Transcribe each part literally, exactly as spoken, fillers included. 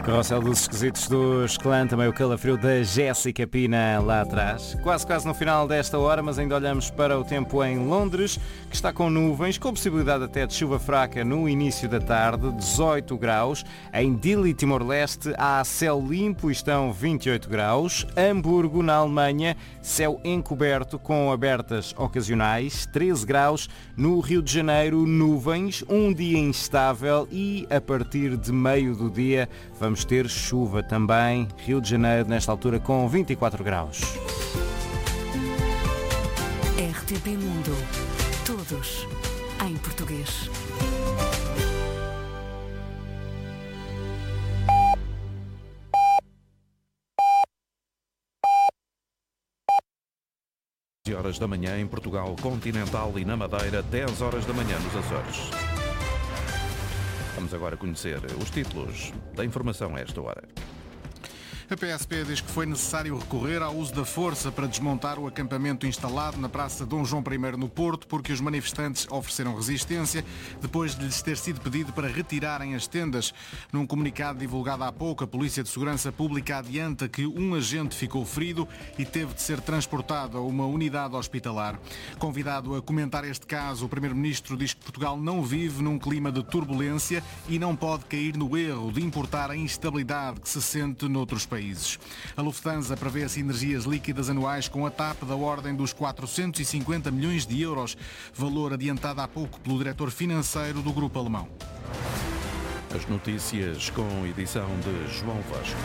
Carrossel dos esquisitos dos Clã, também o calafrio da Jéssica Pina lá atrás. Quase, quase no final desta hora, mas ainda olhamos para o tempo em Londres, que está com nuvens, com possibilidade até de chuva fraca no início da tarde, dezoito graus. Em Dili, Timor-Leste, há céu limpo e estão vinte e oito graus. Hamburgo, na Alemanha, céu encoberto com abertas ocasionais, treze graus. No Rio de Janeiro, nuvens, um dia instável e a partir de meio do dia vamos ter chuva também. Rio de Janeiro, nesta altura, com vinte e quatro graus. R T P Mundo. Todos em português. onze horas da manhã em Portugal Continental e na Madeira, dez horas da manhã nos Açores. Vamos agora conhecer os títulos da informação a esta hora. A P S P diz que foi necessário recorrer ao uso da força para desmontar o acampamento instalado na Praça Dom João I no Porto, porque os manifestantes ofereceram resistência depois de lhes ter sido pedido para retirarem as tendas. Num comunicado divulgado há pouco, a Polícia de Segurança Pública adianta que um agente ficou ferido e teve de ser transportado a uma unidade hospitalar. Convidado a comentar este caso, o Primeiro-Ministro diz que Portugal não vive num clima de turbulência e não pode cair no erro de importar a instabilidade que se sente noutros países. A Lufthansa prevê sinergias líquidas anuais com a T A P da ordem dos quatrocentos e cinquenta milhões de euros, valor adiantado há pouco pelo diretor financeiro do grupo alemão. As notícias com edição de João Vasco.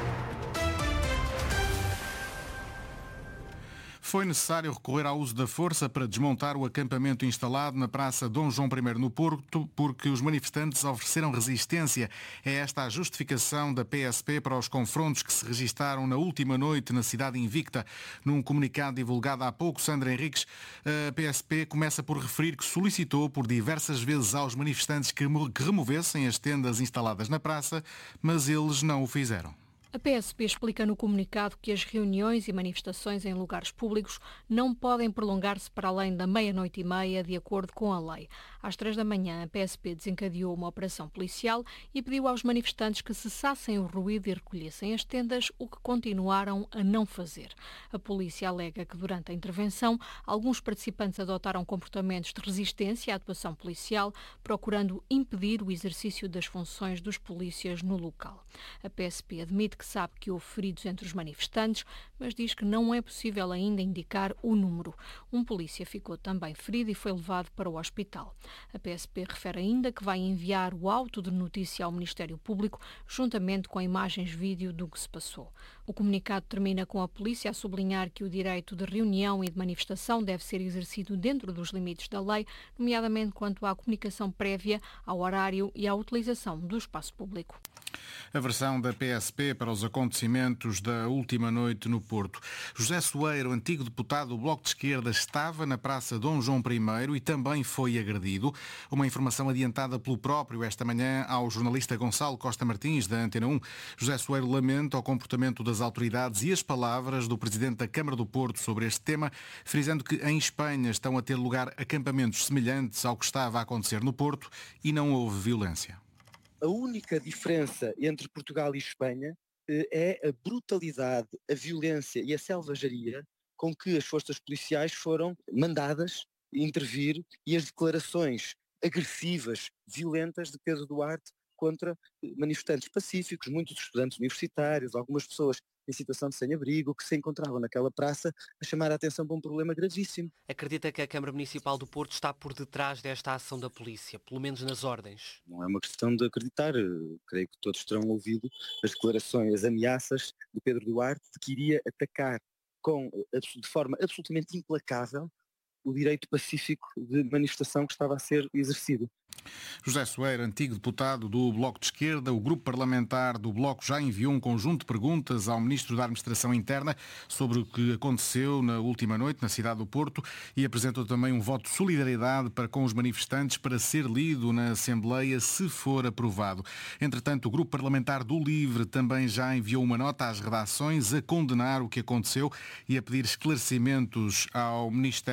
Foi necessário recorrer ao uso da força para desmontar o acampamento instalado na Praça Dom João I no Porto, porque os manifestantes ofereceram resistência. É esta a justificação da P S P para os confrontos que se registaram na última noite na cidade invicta. Num comunicado divulgado há pouco, Sandra Henriques, a P S P começa por referir que solicitou por diversas vezes aos manifestantes que removessem as tendas instaladas na praça, mas eles não o fizeram. A P S P explica no comunicado que as reuniões e manifestações em lugares públicos não podem prolongar-se para além da meia-noite e meia, de acordo com a lei. Às três da manhã, a P S P desencadeou uma operação policial e pediu aos manifestantes que cessassem o ruído e recolhessem as tendas, o que continuaram a não fazer. A polícia alega que, durante a intervenção, alguns participantes adotaram comportamentos de resistência à atuação policial, procurando impedir o exercício das funções dos polícias no local. A P S P admite que sabe que houve feridos entre os manifestantes, mas diz que não é possível ainda indicar o número. Um polícia ficou também ferido e foi levado para o hospital. A P S P refere ainda que vai enviar o auto de notícia ao Ministério Público, juntamente com imagens vídeo do que se passou. O comunicado termina com a polícia a sublinhar que o direito de reunião e de manifestação deve ser exercido dentro dos limites da lei, nomeadamente quanto à comunicação prévia, ao horário e à utilização do espaço público. A versão da P S P para os acontecimentos da última noite no Porto. José Soeiro, antigo deputado do Bloco de Esquerda, estava na Praça Dom João I e também foi agredido. Uma informação adiantada pelo próprio esta manhã ao jornalista Gonçalo Costa Martins, da Antena um. José Soeiro lamenta o comportamento das autoridades e as palavras do Presidente da Câmara do Porto sobre este tema, frisando que em Espanha estão a ter lugar acampamentos semelhantes ao que estava a acontecer no Porto e não houve violência. A única diferença entre Portugal e Espanha é a brutalidade, a violência e a selvageria com que as forças policiais foram mandadas intervir e as declarações agressivas, violentas de Pedro Duarte contra manifestantes pacíficos, muitos estudantes universitários, algumas pessoas em situação de sem-abrigo, que se encontravam naquela praça a chamar a atenção para um problema gravíssimo. Acredita que a Câmara Municipal do Porto está por detrás desta ação da polícia, pelo menos nas ordens? Não é uma questão de acreditar. Eu creio que todos terão ouvido as declarações, as ameaças de Pedro Duarte de que iria atacar com, de forma absolutamente implacável o direito pacífico de manifestação que estava a ser exercido. José Soeiro, antigo deputado do Bloco de Esquerda, o grupo parlamentar do Bloco já enviou um conjunto de perguntas ao Ministro da Administração Interna sobre o que aconteceu na última noite na cidade do Porto e apresentou também um voto de solidariedade para com os manifestantes para ser lido na Assembleia se for aprovado. Entretanto, o grupo parlamentar do Livre também já enviou uma nota às redações a condenar o que aconteceu e a pedir esclarecimentos ao Ministério da Administração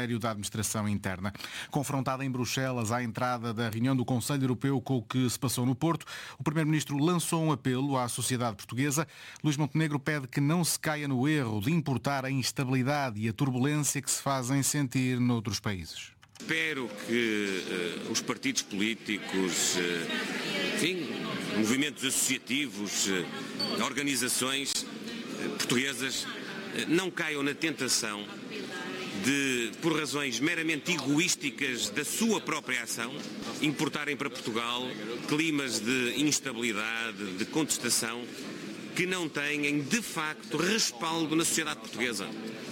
administração interna. Confrontada em Bruxelas à entrada da reunião do Conselho Europeu com o que se passou no Porto, o Primeiro-Ministro lançou um apelo à sociedade portuguesa. Luís Montenegro pede que não se caia no erro de importar a instabilidade e a turbulência que se fazem sentir noutros países. Espero que uh, os partidos políticos, uh, enfim, movimentos associativos, uh, organizações uh, portuguesas uh, não caiam na tentação de, por razões meramente egoísticas da sua própria ação, importarem para Portugal climas de instabilidade, de contestação, que não têm, de facto, respaldo na sociedade portuguesa.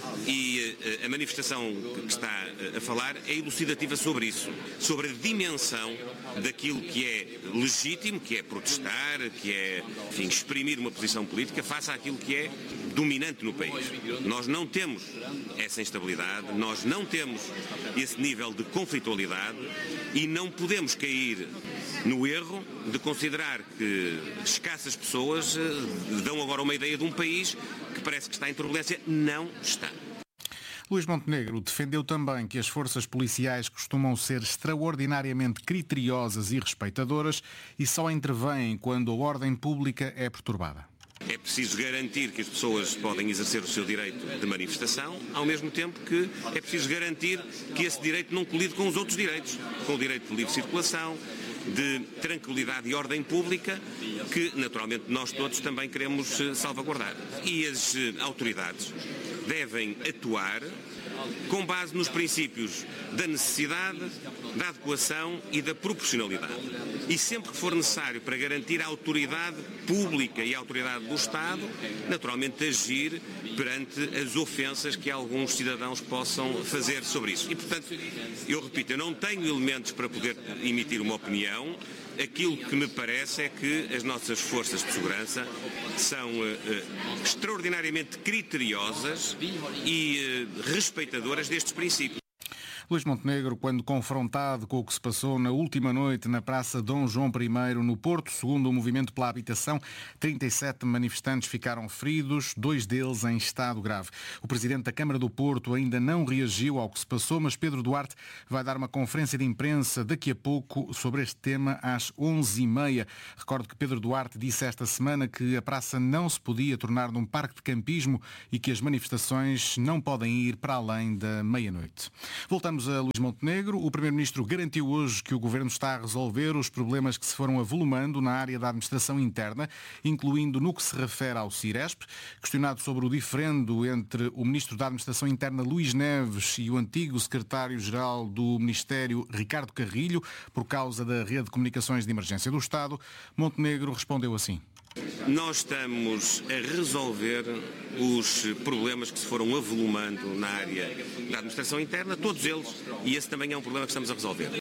E a manifestação que está a falar é elucidativa sobre isso, sobre a dimensão daquilo que é legítimo, que é protestar, que é, enfim, exprimir uma posição política face àquilo que é dominante no país. Nós não temos essa instabilidade, nós não temos esse nível de conflitualidade e não podemos cair no erro de considerar que escassas pessoas dão agora uma ideia de um país que parece que está em turbulência. Não está. Luís Montenegro defendeu também que as forças policiais costumam ser extraordinariamente criteriosas e respeitadoras e só intervêm quando a ordem pública é perturbada. É preciso garantir que as pessoas podem exercer o seu direito de manifestação, ao mesmo tempo que é preciso garantir que esse direito não colide com os outros direitos, com o direito de livre circulação, de tranquilidade e ordem pública, que naturalmente nós todos também queremos salvaguardar. E as autoridades devem atuar com base nos princípios da necessidade, da adequação e da proporcionalidade. E sempre que for necessário para garantir a autoridade pública e a autoridade do Estado, naturalmente agir perante as ofensas que alguns cidadãos possam fazer sobre isso. E, portanto, eu repito, eu não tenho elementos para poder emitir uma opinião. Aquilo que me parece é que as nossas forças de segurança são uh, uh, extraordinariamente criteriosas e uh, respeitadoras destes princípios. Luís Montenegro, quando confrontado com o que se passou na última noite na Praça Dom João I no Porto, segundo o Movimento pela Habitação, trinta e sete manifestantes ficaram feridos, dois deles em estado grave. O Presidente da Câmara do Porto ainda não reagiu ao que se passou, mas Pedro Duarte vai dar uma conferência de imprensa daqui a pouco sobre este tema às onze e meia. Recordo que Pedro Duarte disse esta semana que a praça não se podia tornar num parque de campismo e que as manifestações não podem ir para além da meia-noite. Voltamos a Luís Montenegro. O Primeiro-Ministro garantiu hoje que o Governo está a resolver os problemas que se foram avolumando na área da administração interna, incluindo no que se refere ao Ciresp. Questionado sobre o diferendo entre o Ministro da Administração Interna, Luís Neves, e o antigo Secretário-Geral do Ministério, Ricardo Carrilho, por causa da rede de comunicações de emergência do Estado, Montenegro respondeu assim. Nós estamos a resolver os problemas que se foram avolumando na área da administração interna, todos eles, e esse também é um problema que estamos a resolver.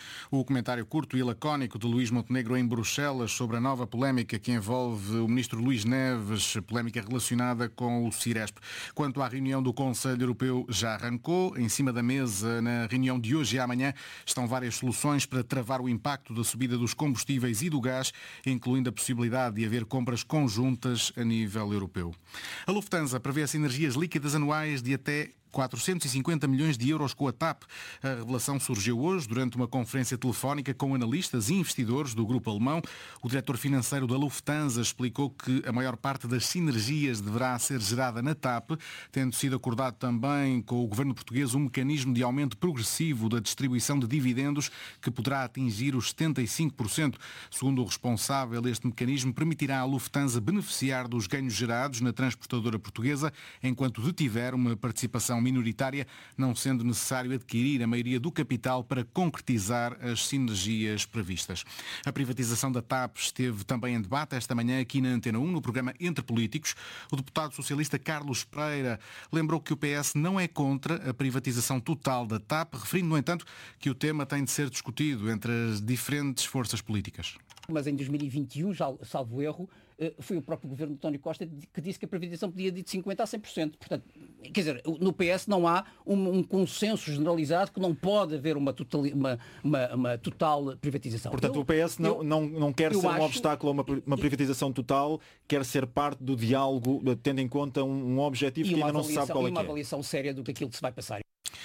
O comentário curto e lacónico de Luís Montenegro em Bruxelas sobre a nova polémica que envolve o ministro Luís Neves, polémica relacionada com o Ciresp. Quanto à reunião do Conselho Europeu, já arrancou. Em cima da mesa, na reunião de hoje e amanhã, estão várias soluções para travar o impacto da subida dos combustíveis e do gás, incluindo a possibilidade de haver compras conjuntas a nível europeu. A Lufthansa prevê sinergias líquidas anuais de até quatrocentos e cinquenta milhões de euros com a TAP. A revelação surgiu hoje durante uma conferência telefónica com analistas e investidores do grupo alemão. O diretor financeiro da Lufthansa explicou que a maior parte das sinergias deverá ser gerada na TAP, tendo sido acordado também com o governo português um mecanismo de aumento progressivo da distribuição de dividendos que poderá atingir os setenta e cinco por cento. Segundo o responsável, este mecanismo permitirá à Lufthansa beneficiar dos ganhos gerados na transportadora portuguesa enquanto detiver uma participação minoritária, não sendo necessário adquirir a maioria do capital para concretizar as sinergias previstas. A privatização da TAP esteve também em debate esta manhã aqui na Antena um, no programa Entre Políticos. O deputado socialista Carlos Pereira lembrou que o P S não é contra a privatização total da TAP, referindo, no entanto, que o tema tem de ser discutido entre as diferentes forças políticas. Mas em dois mil e vinte e um, salvo erro, foi o próprio governo de António Costa que disse que a privatização podia ir de cinquenta a cem por cento. Portanto, quer dizer, no P S não há um, um consenso generalizado que não pode haver uma total, uma, uma, uma total privatização. Portanto, eu, o P S não, eu, não, não quer ser acho, um obstáculo a uma, uma privatização total, quer ser parte do diálogo, tendo em conta um, um objetivo que ainda não se sabe qual é que é. E uma avaliação séria do que aquilo que se vai passar.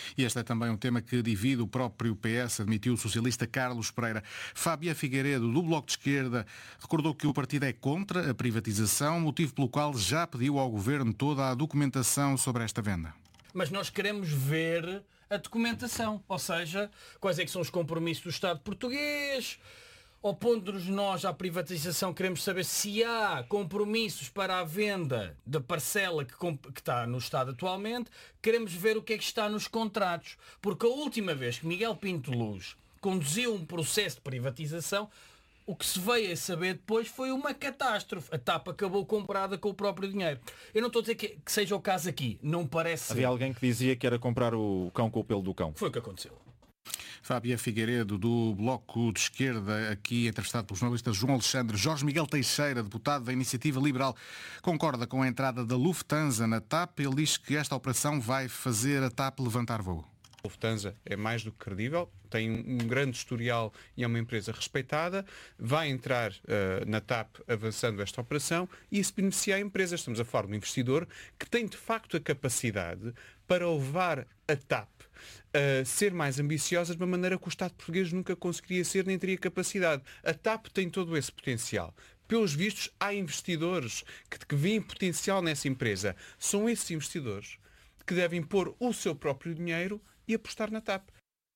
E este é também um tema que divide o próprio P S, admitiu o socialista Carlos Pereira. Fábia Figueiredo, do Bloco de Esquerda, recordou que o partido é contra a privatização, motivo pelo qual já pediu ao Governo toda a documentação sobre esta venda. Mas nós queremos ver a documentação, ou seja, quais é que são os compromissos do Estado português. Opondo-nos nós à privatização, queremos saber se há compromissos para a venda da parcela que, que está no Estado atualmente. Queremos ver o que é que está nos contratos. Porque a última vez que Miguel Pinto Luz conduziu um processo de privatização, o que se veio a saber depois foi uma catástrofe. A TAP acabou comprada com o próprio dinheiro. Eu não estou a dizer que, que seja o caso aqui. Não parece... Havia alguém que dizia que era comprar o cão com o pelo do cão. Foi o que aconteceu. Fábia Figueiredo, do Bloco de Esquerda, aqui entrevistado pelo jornalista João Alexandre. Jorge Miguel Teixeira, deputado da Iniciativa Liberal, concorda com a entrada da Lufthansa na TAP. Ele diz que esta operação vai fazer a TAP levantar voo. A Lufthansa é mais do que credível, tem um grande historial e é uma empresa respeitada, vai entrar uh, na TAP avançando esta operação e isso beneficia a empresa. Estamos a falar de um investidor que tem de facto a capacidade para levar a TAP a ser mais ambiciosa de uma maneira que o Estado português nunca conseguiria ser nem teria capacidade. A TAP tem todo esse potencial. Pelos vistos, há investidores que, que veem potencial nessa empresa. São esses investidores que devem pôr o seu próprio dinheiro e apostar na TAP.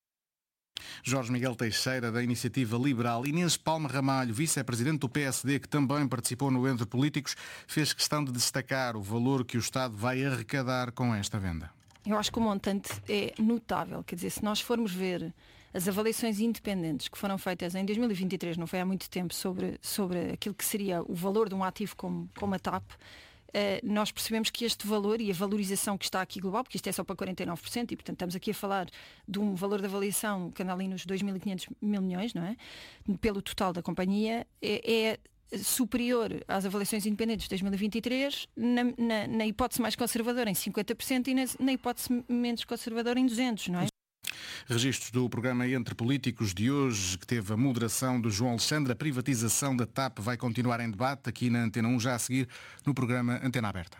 Jorge Miguel Teixeira, da Iniciativa Liberal. Inês Palma Ramalho, vice-presidente do P S D, que também participou no Entre Políticos, fez questão de destacar o valor que o Estado vai arrecadar com esta venda. Eu acho que o montante é notável. Quer dizer, se nós formos ver as avaliações independentes que foram feitas em dois mil e vinte e três, não foi há muito tempo, sobre, sobre aquilo que seria o valor de um ativo como, como a TAP, Uh, nós percebemos que este valor e a valorização que está aqui global, porque isto é só para quarenta e nove por cento e portanto estamos aqui a falar de um valor de avaliação que anda ali nos dois mil e quinhentos mil milhões, não é? Pelo total da companhia, é, é superior às avaliações independentes de dois mil e vinte e três, na, na, na hipótese mais conservadora em cinquenta por cento e na, na hipótese menos conservadora em duzentos por cento, não é? Registros do programa Entre Políticos de hoje, que teve a moderação do João Alexandre. A privatização da TAP vai continuar em debate aqui na Antena um, já a seguir no programa Antena Aberta.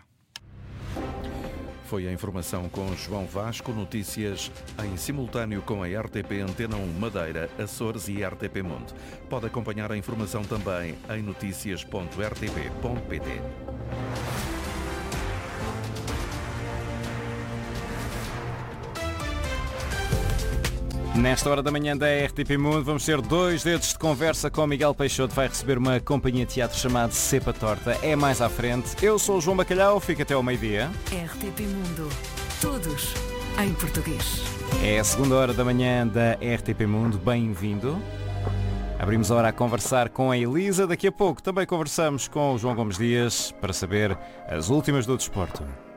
Foi a informação com João Vasco, notícias em simultâneo com a R T P Antena um Madeira, Açores e R T P Mundo. Pode acompanhar a informação também em noticias ponto r t p ponto p t. Nesta hora da manhã da R T P Mundo vamos ter dois dedos de conversa com Miguel Peixoto. Vai receber uma companhia de teatro chamada Cepa Torta. É mais à frente. Eu sou o João Bacalhau, fica até ao meio-dia. R T P Mundo. Todos em português. É a segunda hora da manhã da R T P Mundo. Bem-vindo. Abrimos a hora a conversar com a Elisa. Daqui a pouco também conversamos com o João Gomes Dias para saber as últimas do desporto.